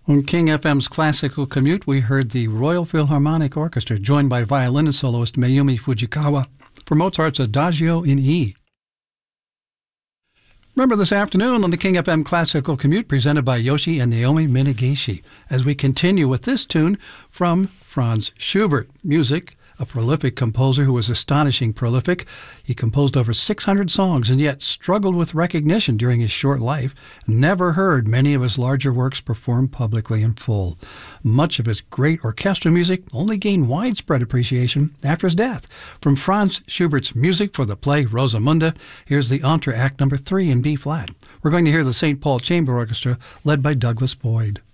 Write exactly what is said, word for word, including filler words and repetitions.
On King F M's Classical Commute, we heard the Royal Philharmonic Orchestra, joined by violin and soloist Mayumi Fujikawa, for Mozart's Adagio in E. Remember this afternoon on the King F M Classical Commute, presented by Yoshi and Naomi Minagishi, as we continue with this tune from Franz Schubert. Music, a prolific composer who was astonishing prolific. He composed over six hundred songs and yet struggled with recognition during his short life. Never heard many of his larger works performed publicly in full. Much of his great orchestral music only gained widespread appreciation after his death. From Franz Schubert's music for the play Rosamunde, here's the Entre Act Number three in B-flat. We're going to hear the Saint Paul Chamber Orchestra led by Douglas Boyd.